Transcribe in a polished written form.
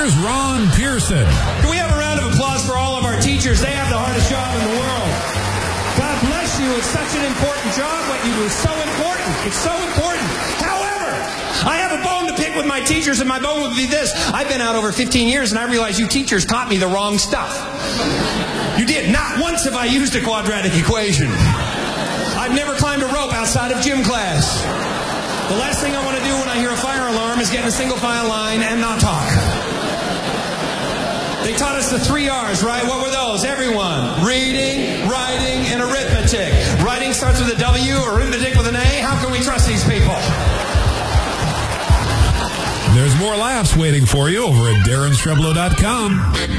here's Ron Pearson. Can we have a round of applause for all of our teachers? They have the hardest job in the world. God bless you. It's such an important job. What you do is so important. It's so important. However, I have a bone to pick with my teachers, and my bone would be this. I've been out over 15 years, and I realize you teachers taught me the wrong stuff. You did. Not once have I used a quadratic equation. I've never climbed a rope outside of gym class. The last thing I want to do when I hear a fire alarm is get in a single file line and not talk. They taught us the 3 R's, right? What were those? Everyone. Reading, writing, and arithmetic. Writing starts with a W, arithmetic with an A. How can we trust these people? There's more laughs waiting for you over at DarrenStreblow.com.